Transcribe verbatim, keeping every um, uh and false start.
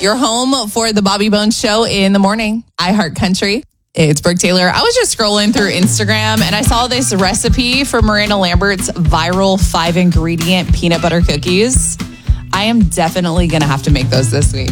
Your home for the Bobby Bones Show in the morning. iHeart Country. It's Brooke Taylor. I was just scrolling through Instagram and I saw this recipe for Miranda Lambert's viral five ingredient peanut butter cookies. I am definitely going to have to make those this week.